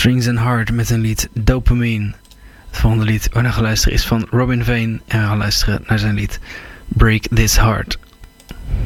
Strings and Heart met een lied Dopamine. Het volgende lied waar we naar gaan luisteren is van Robin Vane. En we gaan luisteren naar zijn lied Break This Heart.